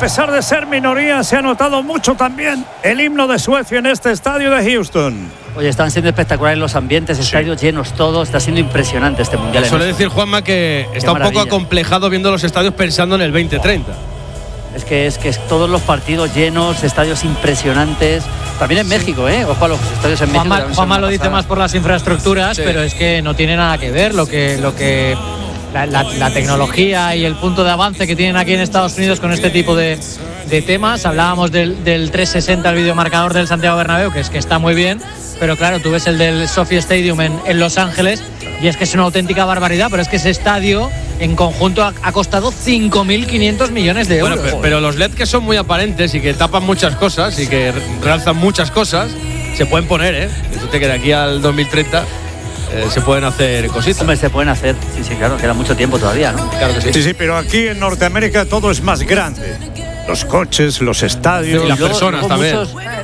pesar de ser minoría, se ha notado mucho también el himno de Suecia en este estadio de Houston. Oye, están siendo espectaculares los ambientes, estadios llenos todos, está siendo impresionante este mundial. Suele decir Juanma que está un poco acomplejado viendo los estadios pensando en el 2030. Es que todos los partidos llenos, estadios impresionantes. También en México, Ojo a los estadios en México. Juanma lo dice más por las infraestructuras, pero es que no tiene nada que ver la tecnología y el punto de avance que tienen aquí en Estados Unidos con este tipo de temas. Hablábamos del 360, el videomarcador del Santiago Bernabéu, que es que está muy bien, pero claro, tú ves el del SoFi Stadium en Los Ángeles y es que es una auténtica barbaridad, pero es que ese estadio en conjunto ha costado 5.500 millones de euros. Bueno, pero los LED que son muy aparentes y que tapan muchas cosas y que realzan muchas cosas, se pueden poner, Fíjate que de aquí al 2030 se pueden hacer cositas. Hombre, se pueden hacer, sí, claro, queda mucho tiempo todavía, ¿no? Claro que sí. Sí, pero aquí en Norteamérica todo es más grande. Los coches, los estadios y las personas también.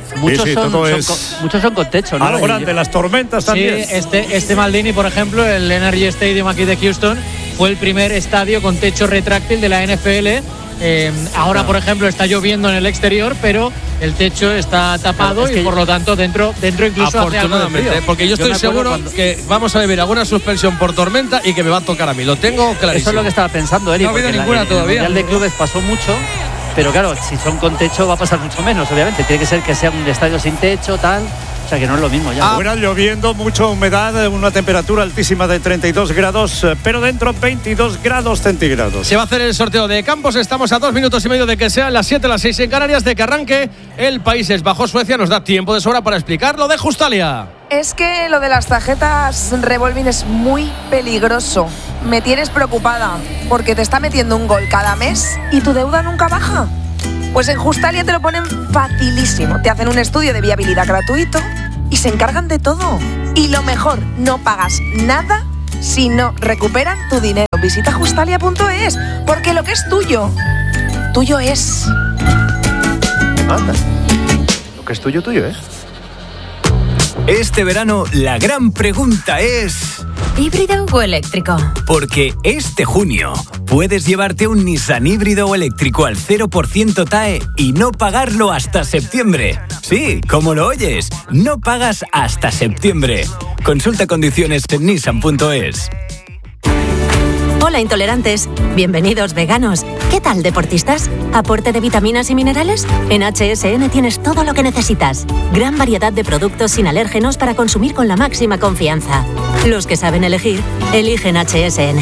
Muchos son con techo, ¿no? A lo grande, las tormentas también. Sí, este Maldini, por ejemplo, el Energy Stadium aquí de Houston, fue el primer estadio con techo retráctil de la NFL. Ahora, por ejemplo, está lloviendo en el exterior, pero el techo está tapado y por lo tanto dentro incluso afortunadamente, hace porque yo estoy seguro que vamos a vivir alguna suspensión por tormenta y que me va a tocar a mí. Lo tengo clarísimo. Eso es lo que estaba pensando, Eric. No ha habido ninguna todavía. El Mundial de Clubes pasó mucho. Pero claro, si son con techo va a pasar mucho menos, obviamente. Tiene que ser que sea un estadio sin techo, tal. O sea que no es lo mismo ya. Afuera lloviendo, mucha humedad, una temperatura altísima de 32 grados, pero dentro 22 grados centígrados. Se va a hacer el sorteo de campos. Estamos a 2 minutos y medio de que sean las 7, las 6 en Canarias, de que arranque el Países Bajos-Suecia. Nos da tiempo de sobra para explicar lo de Justalia. Es que lo de las tarjetas revolving es muy peligroso. Me tienes preocupada porque te está metiendo un gol cada mes y tu deuda nunca baja. Pues en Justalia te lo ponen facilísimo. Te hacen un estudio de viabilidad gratuito y se encargan de todo. Y lo mejor, no pagas nada si no recuperan tu dinero. Visita justalia.es, porque lo que es tuyo, tuyo es. Anda. Lo que es tuyo, tuyo es. Este verano la gran pregunta es... ¿híbrido o eléctrico? Porque este junio puedes llevarte un Nissan híbrido o eléctrico al 0% TAE y no pagarlo hasta septiembre. Sí, como lo oyes, no pagas hasta septiembre. Consulta condiciones en nissan.es. Hola intolerantes, bienvenidos veganos. ¿Qué tal deportistas? ¿Aporte de vitaminas y minerales? En HSN tienes todo lo que necesitas. Gran variedad de productos sin alérgenos para consumir con la máxima confianza. Los que saben elegir, eligen HSN.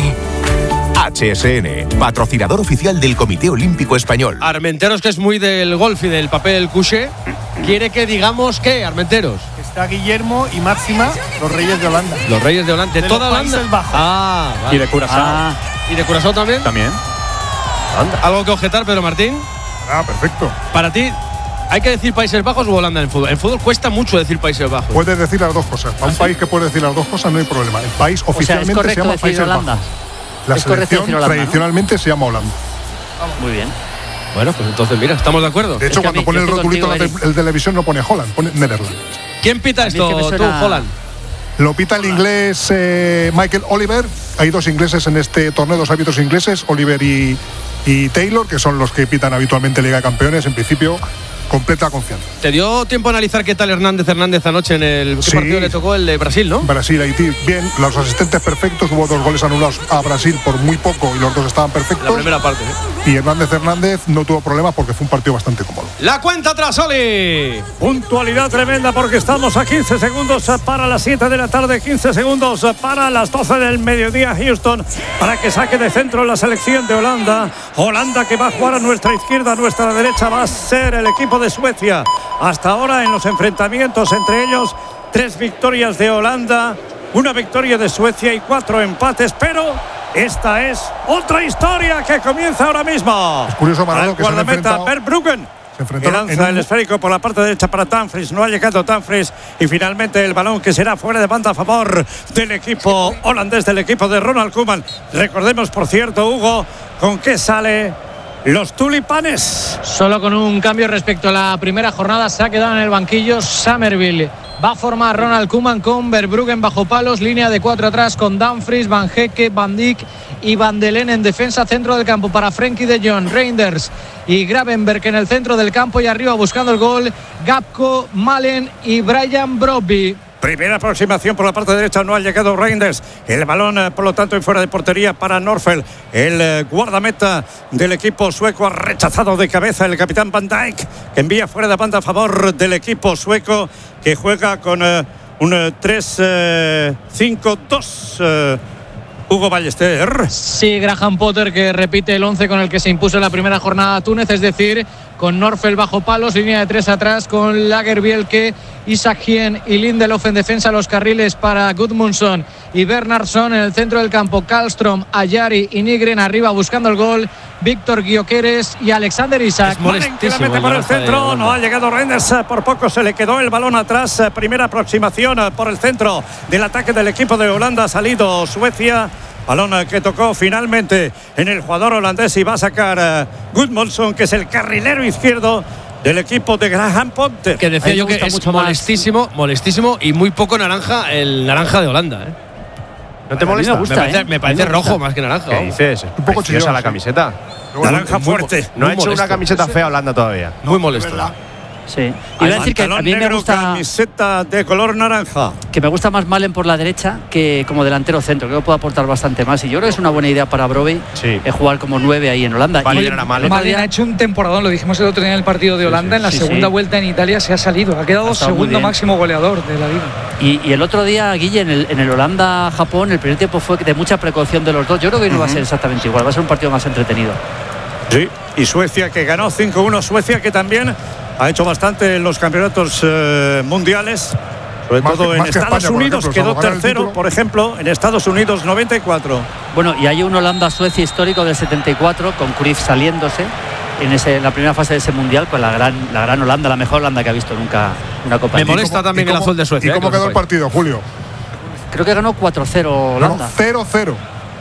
HSN, patrocinador oficial del Comité Olímpico Español. Armenteros, que es muy del golf y del papel couché, quiere que digamos que, Armenteros. Está Guillermo y Máxima, los Reyes de Holanda. Los Reyes de Holanda, de toda Holanda. Vale. Y de Curazao. ¿Y de Curazao también? También. Anda. ¿Algo que objetar, Pedro Martín? Perfecto. Para ti, ¿hay que decir Países Bajos o Holanda en el fútbol? En fútbol cuesta mucho decir Países Bajos. Puedes decir las dos cosas. Para un país que puede decir las dos cosas no hay problema. El país oficialmente se llama Países Bajos. La selección tradicionalmente se llama Holanda. Muy bien. Bueno, pues entonces mira, estamos de acuerdo. De hecho, cuando pone el rotulito en televisión no pone Holland, pone Netherlands. ¿Quién pita esto, tú, Holland? Lo pita el inglés Michael Oliver. Hay dos ingleses en este torneo, dos árbitros ingleses, Oliver y Taylor, que son los que pitan habitualmente Liga de Campeones. En principio, completa confianza. ¿Te dio tiempo a analizar qué tal Hernández anoche en el partido le tocó el de Brasil, no? Brasil, Haití, bien, los asistentes perfectos, hubo 2 goles anulados a Brasil por muy poco y los dos estaban perfectos. La primera parte, Y Hernández no tuvo problemas porque fue un partido bastante cómodo. La cuenta atrás, Oli. Puntualidad tremenda porque estamos a 15 segundos para las 7 de la tarde, 15 segundos para las 12 del mediodía, Houston, para que saque de centro la selección de Holanda. Holanda que va a jugar a nuestra izquierda, a nuestra derecha va a ser el equipo de Suecia. Hasta ahora en los enfrentamientos entre ellos, 3 victorias de Holanda, 1 victoria de Suecia y 4 empates, pero esta es otra historia que comienza ahora mismo. Es curioso, Manolo, que guardameta Verbruggen que lanza el esférico por la parte derecha para Dumfries. No ha llegado Dumfries y finalmente el balón que será fuera de banda a favor del equipo holandés, del equipo de Ronald Koeman. Recordemos, por cierto, Hugo, con qué sale los tulipanes. Solo con un cambio respecto a la primera jornada, se ha quedado en el banquillo Summerville. Va a formar Ronald Koeman con Verbruggen bajo palos, línea de 4 atrás con Dumfries, Van Hecke, Van Dijk y Van de Len en defensa, centro del campo para Frenkie de Jong, Reinders y Gravenberg en el centro del campo y arriba buscando el gol Gakpo, Malen y Brian Brobby. Primera aproximación por la parte derecha, no ha llegado Reinders. El balón, por lo tanto, en fuera de portería para Norfeld. El guardameta del equipo sueco ha rechazado de cabeza el capitán Van Dijk, que envía fuera de banda a favor del equipo sueco, que juega con un 3-5-2. Hugo Ballester. Sí, Graham Potter, que repite el 11 con el que se impuso en la primera jornada a Túnez, es decir, con Norfeld bajo palos, línea de 3 atrás con Lagerbielke, Isaac Hien y Lindelof en defensa, los carriles para Gudmundsson y Bernhardsson en el centro del campo, Kallström, Ayari y Nygren arriba buscando el gol, Víctor Gyökeres y Alexander Isak. Que la mete por el centro, no ha llegado Reinders, por poco se le quedó el balón atrás. Primera aproximación por el centro del ataque del equipo de Holanda, ha salido Suecia. Balón que tocó finalmente en el jugador holandés y va a sacar Gudmundsson, que es el carrilero izquierdo del equipo de Graham Potter. Que decía yo que es molestísimo y muy poco naranja el naranja de Holanda. ¿No te molesta? Me parece rojo más que naranja. ¿Qué dices? Es un poco chillosa la camiseta. Naranja fuerte. No ha hecho una camiseta fea Holanda todavía. Muy molesto. Sí. Iba a decir que a mí me gusta camiseta de color naranja. Que me gusta más Malen por la derecha que como delantero centro. Creo que puede aportar bastante más. Y yo creo que es una buena idea para Brobbey jugar como 9 ahí en Holanda. Malen ha hecho un temporadón, lo dijimos el otro día en el partido de Holanda. En la segunda vuelta en Italia se ha salido. Ha quedado segundo máximo goleador de la liga. Y el otro día, Guille, en el Holanda-Japón, el primer tiempo fue de mucha precaución de los dos. Yo creo que hoy no va a ser exactamente igual. Va a ser un partido más entretenido. Sí, y Suecia, que ganó 5-1. Suecia, que también ha hecho bastante en los campeonatos mundiales, sobre todo en Estados Unidos, quedó tercero, por ejemplo, en Estados Unidos 94. Bueno, y hay un Holanda-Suecia histórico del 74, con Cruyff saliéndose en la primera fase de ese mundial, con la gran Holanda, la mejor Holanda que ha visto nunca una Copa. Me molesta también el azul de Suecia. ¿Y cómo quedó el partido, Julio? Creo que ganó 4-0 Holanda. 0-0.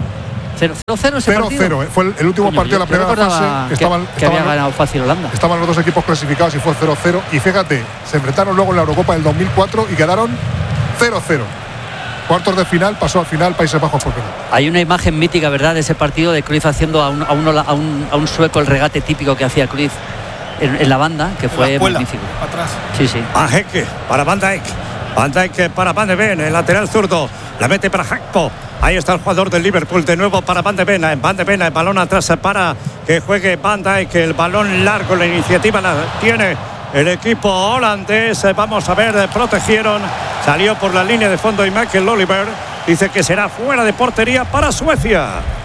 0-0 ese partido. Fue el último partido de la primera fase. Que había ganado fácil Holanda. Estaban los dos equipos clasificados y fue 0-0. Y fíjate, se enfrentaron luego en la Eurocopa del 2004 y quedaron 0-0. Cuartos de final, pasó al final Países Bajos por penal. Hay una imagen mítica, ¿verdad?, de ese partido de Cruyff haciendo a un sueco el regate típico que hacía Cruyff en la banda, que fue magnífico. Atrás. Sí. Van Hecke para Van Dijk. Van Dijk para Van de Ven, el lateral zurdo. La mete para Gakpo. Ahí está el jugador del Liverpool, de nuevo para Van de Ven. Van de Ven, el balón atrás para que juegue Van Dijk. El balón largo, la iniciativa la tiene el equipo holandés. Vamos a ver, protegieron. Salió por la línea de fondo y Michael Oliver dice que será fuera de portería para Suecia.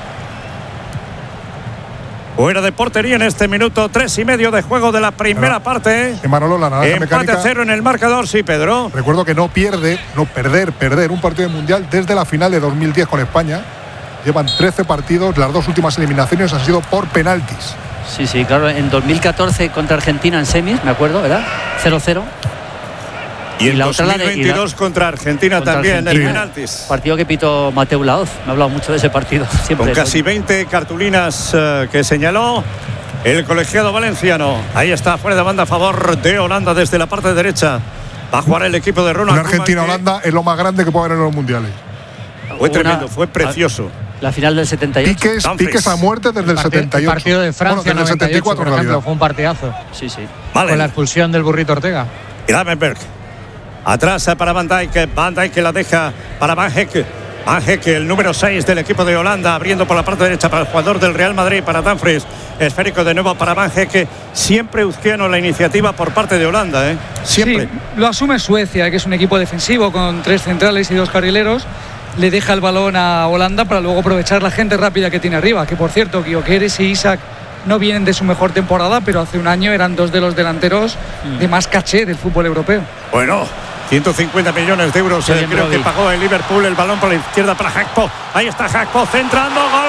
Fuera de portería en este minuto 3:30 de juego de la primera parte. Manolo, la naranja empate mecánica, a 0 en el marcador, sí, Pedro. Recuerdo que perder un partido de mundial desde la final de 2010 con España. Llevan 13 partidos, las dos últimas eliminaciones han sido por penaltis. Sí, claro, en 2014 contra Argentina en semis, me acuerdo, ¿verdad? 0-0. Y en 2022 contra Argentina también en penaltis. Partido que pitó Mateu Laoz. Me ha hablado mucho de ese partido. Siempre con casi 20 cartulinas que señaló el colegiado valenciano. Ahí está, fuera de banda a favor de Holanda desde la parte derecha. Va a jugar el equipo de Ronald. Una Argentina-Holanda es lo más grande que puede haber en los mundiales. Fue tremendo, fue precioso. La final del 78. Piques a muerte desde el 78. El partido de Francia en el 74, por ejemplo, fue un partidazo. Sí. Vale. Con la expulsión del Burrito Ortega. Gravenberg. Atrás para Van Dijk. Van Dijk la deja para Van Hecke. Van Hecke, el número 6 del equipo de Holanda, abriendo por la parte derecha para el jugador del Real Madrid, para Dumfries. Esférico de nuevo para Van Hecke. Siempre uzquiano la iniciativa por parte de Holanda, siempre. Sí, lo asume Suecia, que es un equipo defensivo con 3 centrales y 2 carrileros. Le deja el balón a Holanda para luego aprovechar la gente rápida que tiene arriba. Que por cierto, Gyökeres y Isak no vienen de su mejor temporada, pero hace un año eran 2 de los delanteros de más caché del fútbol europeo. Bueno, 150 millones de euros creo que pagó el Liverpool. El balón por la izquierda para Gakpo. Ahí está Gakpo centrando. Gol.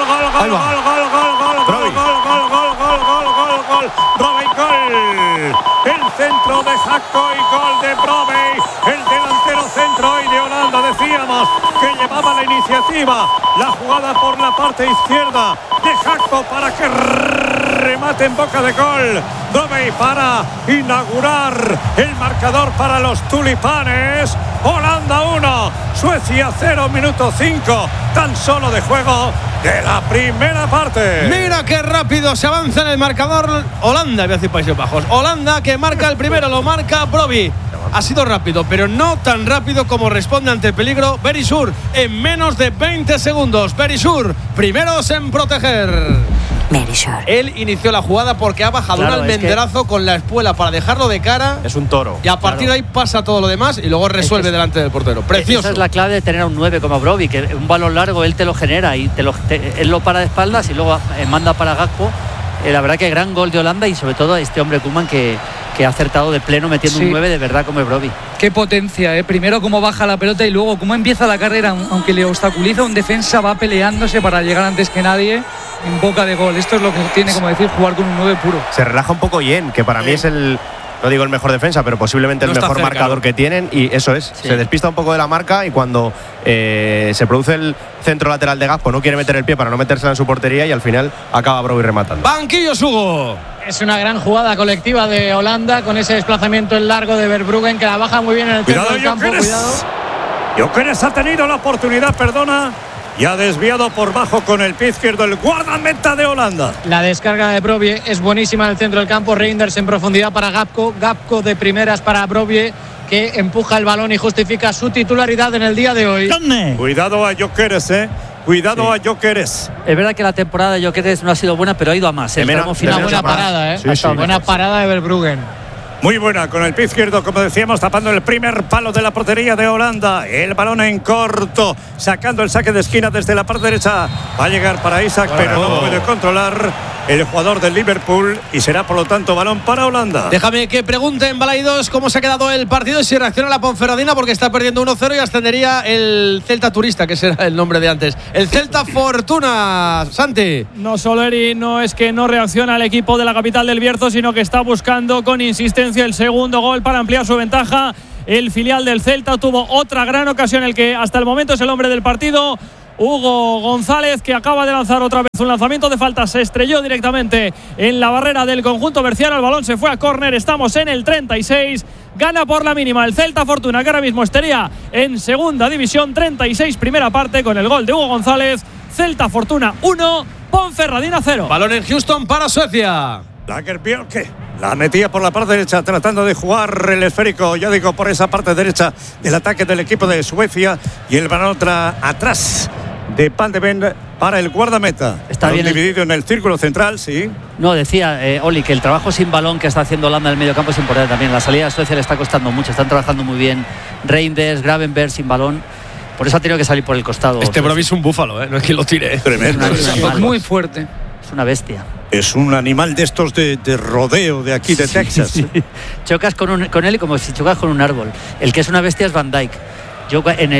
Brobbey, gol. El centro de Gakpo y gol de Brobbey. El delantero centro hoy de Holanda. Decíamos que llevaba la iniciativa. La jugada por la parte izquierda de Gakpo para que remate en boca de gol. Brobbey para inaugurar el marcador para los tulipanes. Holanda 1, Suecia 0, minuto 5 tan solo de juego de la primera parte. Mira qué rápido se avanza en el marcador Holanda, voy a decir Países Bajos. Holanda que marca el primero, lo marca Brobbey. Ha sido rápido, pero no tan rápido como responde ante el peligro Berisur en menos de 20 segundos. Berisur, primeros en proteger. Él inició la jugada porque ha bajado un almenderazo con la espuela para dejarlo de cara. Es un toro. Y a partir de ahí pasa todo lo demás y luego resuelve delante del portero. Precioso. Esa es la clave de tener a un 9 como Brobbey, que un balón largo él te lo genera y él lo para de espaldas y luego manda para Gakpo. La verdad que gran gol de Holanda y sobre todo a este hombre Koeman que ha acertado de pleno metiendo un 9 de verdad como es Brobbey. Qué potencia, primero cómo baja la pelota y luego cómo empieza la carrera, aunque le obstaculiza un defensa, va peleándose para llegar antes que nadie en boca de gol. Esto es lo que tiene, como decir, jugar con un 9 puro. Se relaja un poco Yen, que para mí es el, no digo el mejor defensa, pero posiblemente el mejor marcador que tienen, y eso es, se despista un poco de la marca y cuando se produce el centro lateral de Gakpo no quiere meter el pie para no metérsela en su portería y al final acaba Brobbey rematando. Banquillo Hugo. Es una gran jugada colectiva de Holanda con ese desplazamiento en largo de Verbruggen que la baja muy bien en el centro del campo. Cuidado. Gyökeres ha tenido la oportunidad, y ha desviado por bajo con el pie izquierdo el guardameta de Holanda. La descarga de Brobbey es buenísima en el centro del campo. Reinders en profundidad para Gakpo. Gakpo de primeras para Brobbey, que empuja el balón y justifica su titularidad en el día de hoy. Cuidado a Gyökeres, Cuidado a Gyökeres. Es verdad que la temporada de Gyökeres no ha sido buena, pero ha ido a más. Una buena parada, buena parada de Verbruggen. Muy buena con el pie izquierdo, como decíamos, tapando el primer palo de la portería de Holanda. El balón en corto, sacando el saque de esquina desde la parte derecha. Va a llegar para Isaac, pero no puede controlar el jugador del Liverpool y será por lo tanto balón para Holanda. Déjame que pregunte en Balaidos cómo se ha quedado el partido y si reacciona la Ponferradina, porque está perdiendo 1-0 y ascendería el Celta Turista, que será el nombre de antes. El Celta Fortuna, Santi. No, Soleri, no es que no reacciona el equipo de la capital del Bierzo, sino que está buscando con insistencia el segundo gol para ampliar su ventaja. El filial del Celta tuvo otra gran ocasión, el que hasta el momento es el hombre del partido, Hugo González, que acaba de lanzar otra vez un lanzamiento de falta, se estrelló directamente en la barrera del conjunto berciano, el balón se fue a córner, estamos en el 36, gana por la mínima el Celta Fortuna, que ahora mismo estaría en segunda división. 36 primera parte con el gol de Hugo González. Celta Fortuna 1, Ponferradina 0. Balón en Houston para Suecia. Lagerbielke la metía por la parte derecha, tratando de jugar el esférico, ya digo, por esa parte derecha del ataque del equipo de Suecia, y el balón atrás de Van de Ven para el guardameta. Está bien dividido en el círculo central, sí. No, decía Oli que el trabajo sin balón que está haciendo Holanda en el medio campo es importante también. La salida de Suecia le está costando mucho, están trabajando muy bien Reinders, Gravenberg sin balón. Por eso ha tenido que salir por el costado. Este Brobbey es un búfalo, no es que lo tire. Tremendo. Es muy fuerte. Es una bestia. Es un animal de estos de rodeo de aquí de Texas. Sí. Chocas con él y como si chocas con un árbol. El que es una bestia es Van Dijk. Yo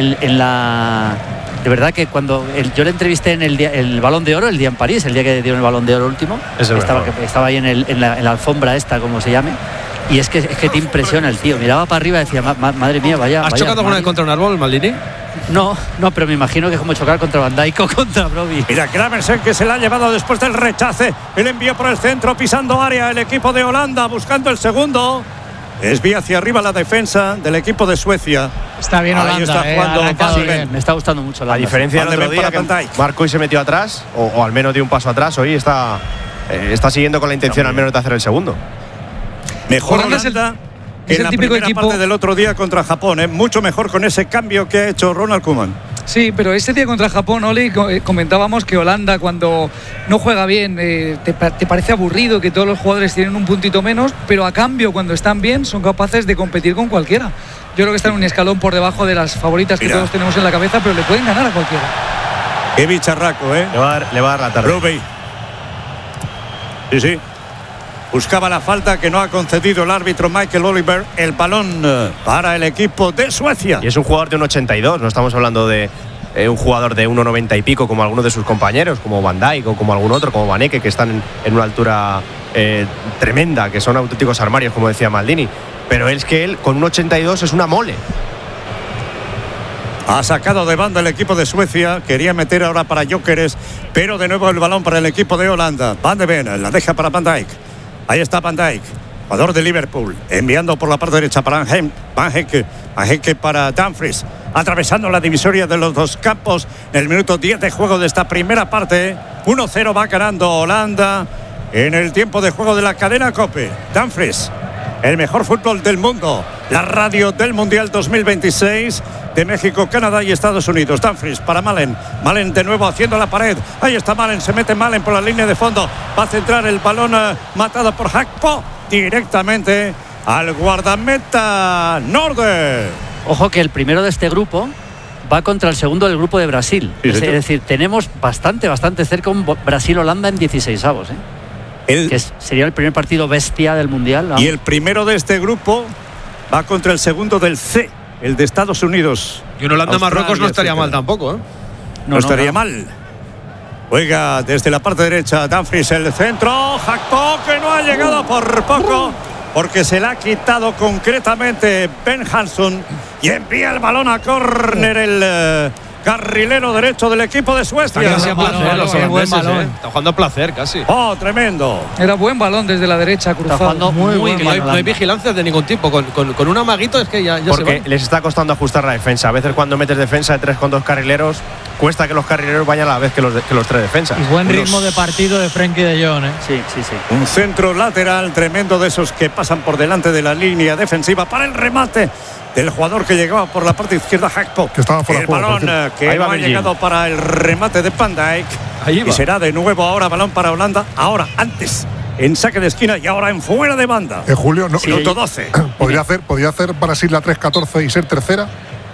de verdad que cuando yo le entrevisté en el Balón de Oro, el día en París, el día que dieron el Balón de Oro último, estaba ahí en la alfombra esta, como se llame. Y es que te impresiona el tío. Miraba para arriba y decía, madre mía, vaya. ¿Has chocado alguna vez contra un árbol, Maldini? No, pero me imagino que es como chocar contra Van Dijk o contra Brobbey. Mira, Gravenberg, que se la ha llevado después del rechace. El envío por el centro, pisando área el equipo de Holanda, buscando el segundo. Desvía hacia arriba la defensa del equipo de Suecia. Está bien Holanda. Ahí está jugando bien. Me está gustando mucho Holanda. A diferencia del otro día que marcó y se metió atrás, o al menos dio un paso atrás, hoy está siguiendo con la intención al menos de hacer el segundo. Mejor Holanda que en la primera parte del otro día contra Japón, mucho mejor con ese cambio que ha hecho Ronald Koeman. Sí, pero ese día contra Japón, Oli, comentábamos que Holanda cuando no juega bien te parece aburrido, que todos los jugadores tienen un puntito menos, pero a cambio cuando están bien son capaces de competir con cualquiera. Yo creo que están un escalón por debajo de las favoritas que todos tenemos en la cabeza, pero le pueden ganar a cualquiera. Qué bicharraco, Le va a dar la tarde. Brobbey. Sí. Buscaba la falta que no ha concedido el árbitro Michael Oliver. El balón para el equipo de Suecia. Y es un jugador de 1,82. No estamos hablando de un jugador de 1,90 y pico como algunos de sus compañeros, como Van Dijk o como algún otro, como Vaneke, que están en una altura tremenda, que son auténticos armarios, como decía Maldini. Pero es que él, con 1,82, es una mole. Ha sacado de banda el equipo de Suecia. Quería meter ahora para Gyökeres, pero de nuevo el balón para el equipo de Holanda. Van de Ven la deja para Van Dijk. Ahí está Van Dijk, jugador de Liverpool, enviando por la parte derecha para Van Hecke para Dumfries, atravesando la divisoria de los dos campos en el minuto 10 de juego de esta primera parte. 1-0 va ganando Holanda en el tiempo de juego de la cadena COPE. Dumfries, el mejor fútbol del mundo, la radio del Mundial 2026 de México, Canadá y Estados Unidos. Dumfries para Malen. Malen de nuevo haciendo la pared. Ahí está Malen, se mete Malen por la línea de fondo. Va a centrar el balón matado por Gakpo directamente al guardameta Norde. Ojo que el primero de este grupo va contra el segundo del grupo de Brasil. Sí, es decir, tenemos bastante cerca un Brasil-Holanda en 16avos. Que sería el primer partido bestia del Mundial. Y el primero de este grupo va contra el segundo del C, el de Estados Unidos. Y un Holanda-Marruecos no estaría mal tampoco, ¿eh? No estaría mal. Juega desde la parte derecha Dumfries, el centro. Gakpo, que no ha llegado por poco, porque se le ha quitado concretamente Ben Hanson y envía el balón a córner el carrilero derecho del equipo de Suecia. Casi a placer, los holandeses, Está jugando a placer casi. Oh, tremendo. Era buen balón desde la derecha, cruzado. Muy bien. No hay vigilancia de ningún tipo. Con un amaguito es que ya porque se va. Les está costando ajustar la defensa. A veces cuando metes defensa de 3 con 2 carrileros, cuesta que los carrileros vayan a la vez que los 3 defensas. Y buen ritmo de partido de Frenkie de Jong, ¿eh? Sí. Un centro lateral tremendo de esos que pasan por delante de la línea defensiva para el remate del jugador que llegaba por la parte izquierda, Gakpo. Que estaba fuera el de juego, balón que ahí no va ha llegado para el remate de Van Dijk. Y será de nuevo ahora balón para Holanda. Ahora, antes, en saque de esquina y ahora en fuera de banda. Julio, no, minuto 12. ¿Podría hacer Brasil la 3-14 y ser tercera?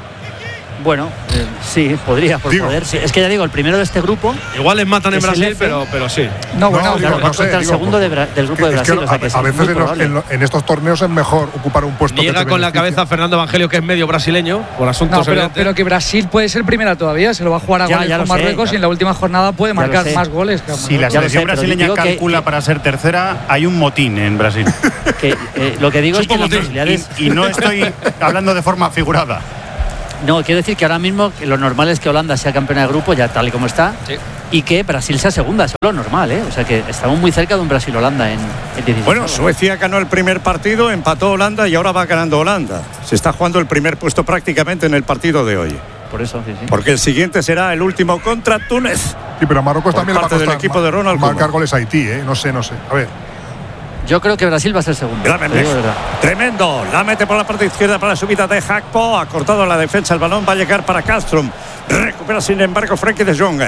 Bueno, sí, podría, por poder. Sí. Es que ya digo, el primero de este grupo. Igual les matan en Brasil, pero sí. Contra el segundo del grupo de Brasil. A veces en estos torneos es mejor ocupar un puesto. Llega con la cabeza Fernando Evangelio, que es medio brasileño, por asuntos pero que Brasil puede ser primera todavía, se lo va a jugar a goles con Marruecos y en la última jornada puede marcar más goles. Si la selección brasileña calcula para ser tercera, hay un motín en Brasil. Lo que digo es que las posibilidades. Y no estoy hablando de forma figurada. No, quiero decir que ahora mismo lo normal es que Holanda sea campeona de grupo, ya tal y como está, y que Brasil sea segunda, eso es lo normal, ¿eh? O sea que estamos muy cerca de un Brasil-Holanda en 16. Bueno, Suecia ganó el primer partido, empató Holanda y ahora va ganando Holanda. Se está jugando el primer puesto prácticamente en el partido de hoy. Por eso, sí. Porque el siguiente será el último contra Túnez. Sí, pero a Marruecos también parte del equipo de Ronald Koeman. Marcar goles a Haití, ¿eh? No sé. A ver. Yo creo que Brasil va a ser segundo. Tremendo. La mete por la parte izquierda para la subida de Gakpo. Ha cortado la defensa. El balón va a llegar para Castrum. Recupera sin embargo Frenkie de Jong.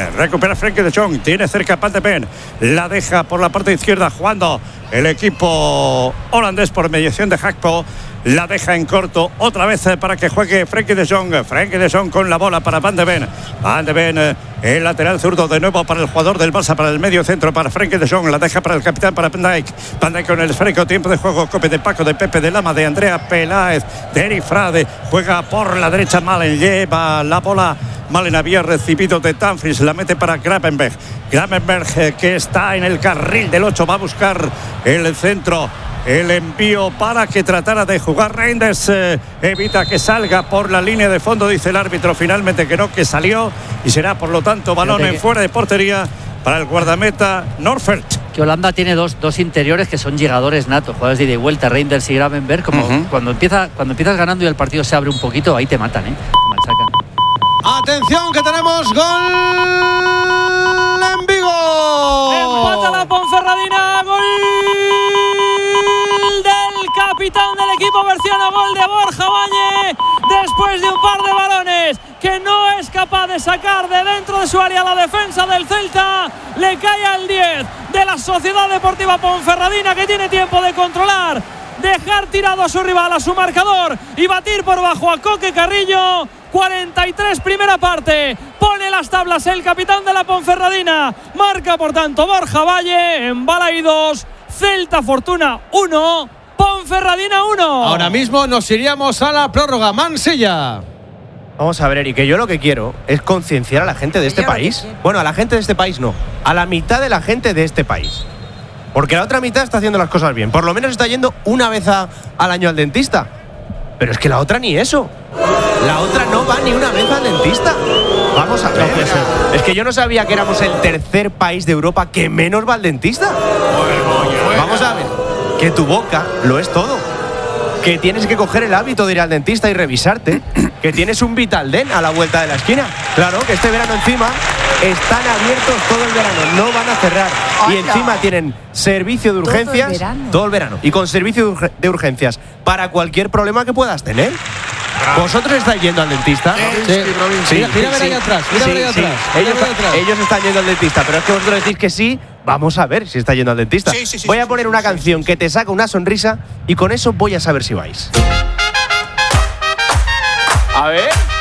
Tiene cerca a Van de Ven. La deja por la parte izquierda jugando el equipo holandés por mediación de Gakpo. La deja en corto otra vez para que juegue Frenkie de Jong. Frenkie de Jong con la bola para Van de Ven. Van de Ven, el lateral zurdo de nuevo para el jugador del Barça, para el medio centro, para Frenkie de Jong. La deja para el capitán, para Van Dijk. Van Dijk con el esférico, tiempo de juego. Cope de Paco, de Pepe, de Lama, de Andrea Peláez, de Eric Frade. Juega por la derecha Malen, lleva la bola. Malen había recibido de Dumfries, la mete para Gravenberch. Gravenberch que está en el carril del 8, va a buscar el centro. El envío para que tratara de jugar Reinders, evita que salga por la línea de fondo, dice el árbitro finalmente que no, que salió, y será por lo tanto balón en fuera de portería para el guardameta Norfeldt. Que Holanda tiene dos interiores que son llegadores natos, jugadores de ida y vuelta, Reinders y Gravenberch, como cuando empiezas ganando y el partido se abre un poquito, ahí te matan, te machacan. Atención que tenemos gol en Vigo. Empata la Ponferradina, gol del capitán del equipo berciano, gol de Borja Valle, después de un par de balones que no es capaz de sacar de dentro de su área la defensa del Celta. Le cae al 10 de la Sociedad Deportiva Ponferradina, que tiene tiempo de controlar, dejar tirado a su rival, a su marcador, y batir por bajo a Coque Carrillo. 43 primera parte, pone las tablas el capitán de la Ponferradina, marca por tanto Borja Valle. En Balaidos, Celta Fortuna 1, Ponferradina 1. Ahora mismo nos iríamos a la prórroga. Mansilla. Vamos a ver, Eric, que yo lo que quiero es concienciar a la gente de este país. Bueno, a la gente de este país no, a la mitad de la gente de este país. Porque la otra mitad está haciendo las cosas bien. Por lo menos está yendo una vez al año al dentista. Pero es que la otra ni eso. La otra no va ni una vez al dentista. Vamos a ver. Es que yo no sabía que éramos el tercer país de Europa que menos va al dentista. Vamos a ver. que tu boca lo es todo. Que tienes que coger el hábito de ir al dentista y revisarte. Que tienes un Vitaldent a la vuelta de la esquina. Claro, que este verano encima están abiertos todo el verano, no van a cerrar. Y encima tienen servicio de urgencias todo el verano. Y con servicio de urgencias para cualquier problema que puedas tener. ¿Vosotros estáis yendo al dentista? Sí. Mira ahí atrás. Ellos están yendo al dentista, pero es que vosotros decís que sí. Vamos a ver si está yendo al dentista. Voy a poner una canción que te saca una sonrisa y con eso voy a saber si vais. A ver.